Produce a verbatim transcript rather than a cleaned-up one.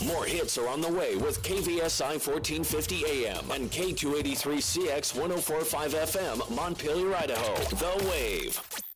More hits are on the way with K V S I fourteen fifty A M and K two eighty-three C X one oh four point five F M, Montpelier, Idaho. The Wave.